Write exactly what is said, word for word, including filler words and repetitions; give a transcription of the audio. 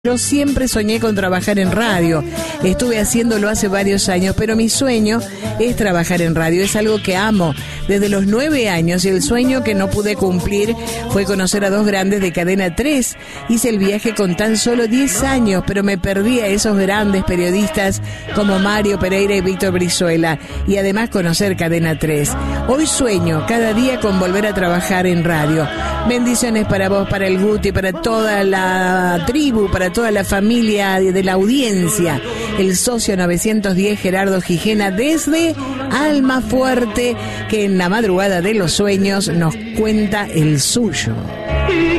Yo siempre soñé con trabajar en radio, estuve haciéndolo hace varios años, pero mi sueño es trabajar en radio, es algo que amo desde los nueve años y el sueño que no pude cumplir fue conocer a dos grandes de Cadena tres. Hice el viaje con tan solo diez años, pero me perdí a esos grandes periodistas como Mario Pereira y Víctor Brizuela y además conocer Cadena tres. Hoy sueño cada día con volver a trabajar en radio. Bendiciones para vos, para el Guti, para toda la tribu, para toda la familia de la audiencia. El socio novecientos diez Gerardo Gijena desde Almafuerte, que en la madrugada de los sueños nos cuenta el suyo.